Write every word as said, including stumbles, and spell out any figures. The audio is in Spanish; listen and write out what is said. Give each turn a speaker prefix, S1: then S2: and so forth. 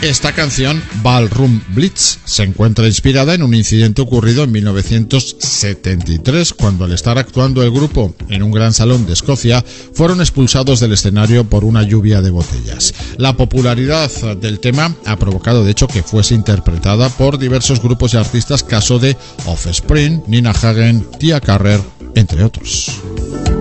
S1: Esta canción, Ballroom Blitz, se encuentra inspirada en un incidente ocurrido en mil novecientos setenta y tres, cuando al estar actuando el grupo en un gran salón de Escocia, fueron expulsados del escenario por una lluvia de botellas. La popularidad del tema ha provocado de hecho que fuese interpretada por diversos grupos y artistas, caso de Offspring, Nina Hagen, Tia Carrere, entre otros.